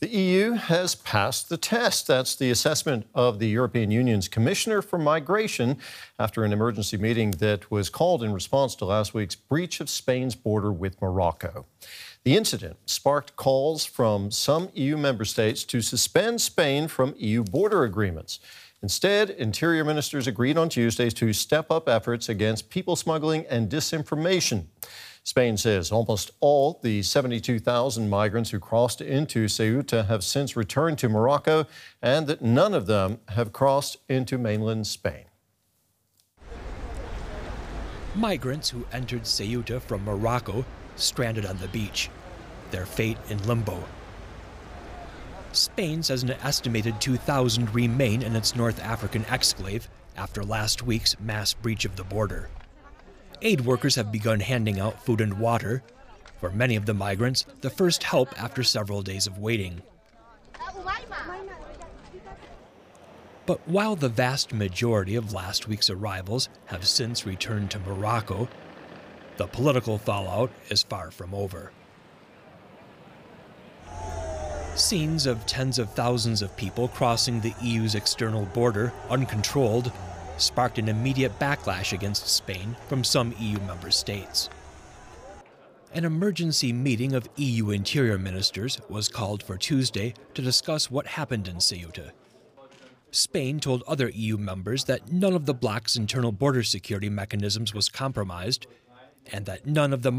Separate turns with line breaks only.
The EU has passed the test. That's the assessment of the European Union's Commissioner for Migration after an emergency meeting that was called in response to last week's breach of Spain's border with Morocco. The incident sparked calls from some EU member states to suspend Spain from EU border agreements. Instead, interior ministers agreed on Tuesday to step up efforts against people smuggling and disinformation. Spain says almost all the 72,000 migrants who crossed into Ceuta have since returned to Morocco and that none of them have crossed into mainland Spain.
Migrants who entered Ceuta from Morocco stranded on the beach, their fate in limbo. Spain says an estimated 2,000 remain in its North African exclave after last week's mass breach of the border. Aid workers have begun handing out food and water. For many of the migrants, the first help after several days of waiting. But while the vast majority of last week's arrivals have since returned to Morocco, the political fallout is far from over. Scenes of tens of thousands of people crossing the EU's external border uncontrolled sparked an immediate backlash against Spain from some EU member states. An emergency meeting of EU interior ministers was called for Tuesday to discuss what happened in Ceuta. Spain told other EU members that none of the bloc's internal border security mechanisms was compromised and that none of the